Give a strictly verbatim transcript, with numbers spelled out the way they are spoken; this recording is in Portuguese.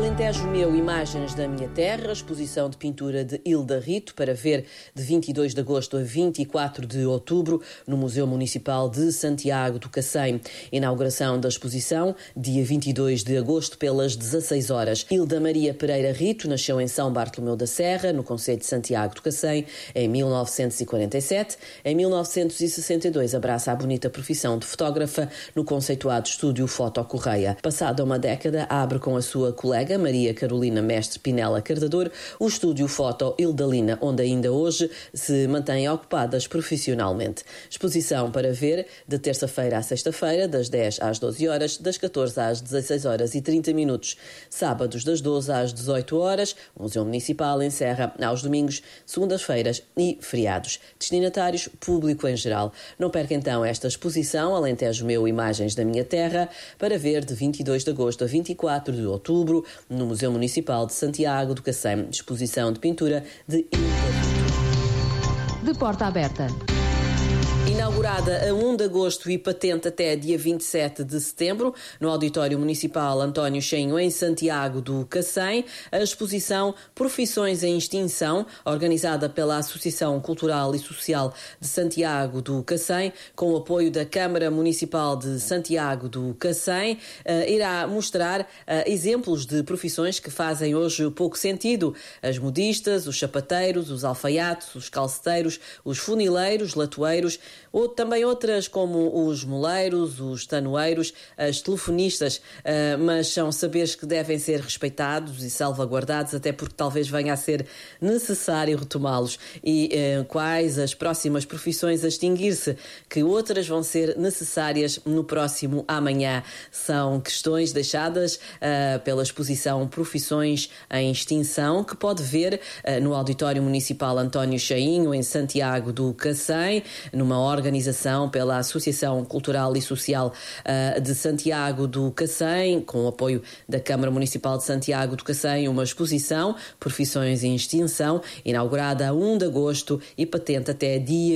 Alentejo Meu, Imagens da Minha Terra, exposição de pintura de Hilda Rito, para ver de vinte e dois de agosto a vinte e quatro de outubro no Museu Municipal de Santiago do Cacém. Inauguração da exposição, dia vinte e dois de agosto, pelas dezasseis horas. Hilda Maria Pereira Rito nasceu em São Bartolomeu da Serra, no concelho de Santiago do Cacém, em mil novecentos e quarenta e sete. Em mil novecentos e sessenta e dois, abraça a bonita profissão de fotógrafa no conceituado estúdio Foto Correia. Passada uma década, abre com a sua colega Maria Carolina Mestre Pinela Cardador o estúdio Foto Hildalina, onde ainda hoje se mantêm ocupadas profissionalmente. Exposição para ver de terça-feira à sexta-feira, das dez às doze horas, das catorze às dezasseis horas e trinta minutos. Sábados das doze às dezoito horas, o Museu Municipal encerra aos domingos, segundas-feiras e feriados. Destinatários, público em geral. Não perca então esta exposição Alentejo Meu, Imagens da Minha Terra, para ver de vinte e dois de agosto a vinte e quatro de outubro no Museu Municipal de Santiago do Cacém. Exposição de pintura de Hilda. De porta aberta. Inaugurada a um de agosto e patente até dia vinte e sete de setembro, no Auditório Municipal António Cheinho, em Santiago do Cacém, a exposição Profissões em Extinção, organizada pela Associação Cultural e Social de Santiago do Cacém, com o apoio da Câmara Municipal de Santiago do Cacém, irá mostrar exemplos de profissões que fazem hoje pouco sentido. As modistas, os sapateiros, os alfaiates, os calceteiros, os funileiros, latoeiros, ou também outras como os moleiros, os tanoeiros, as telefonistas, uh, mas são saberes que devem ser respeitados e salvaguardados, até porque talvez venha a ser necessário retomá-los. E uh, quais as próximas profissões a extinguir-se, que outras vão ser necessárias no próximo amanhã. São questões deixadas uh, pela exposição Profissões em Extinção, que pode ver uh, no Auditório Municipal António Cheinho, em Santiago do Cacém, numa organização pela Associação Cultural e Social uh, de Santiago do Cacém, com o apoio da Câmara Municipal de Santiago do Cacém, uma exposição Profissões em Extinção, inaugurada a um de agosto e patente até dia